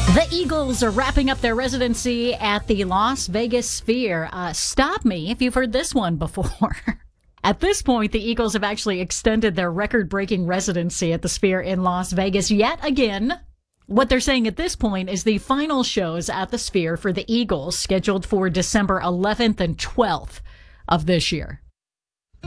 The Eagles are wrapping up their residency at the Las Vegas Sphere. Stop me if you've heard this one before. At this point, the Eagles have actually extended their record-breaking residency at the Sphere in Las Vegas yet again. What they're saying at this point is the final shows at the Sphere for the Eagles scheduled for December 11th and 12th of this year.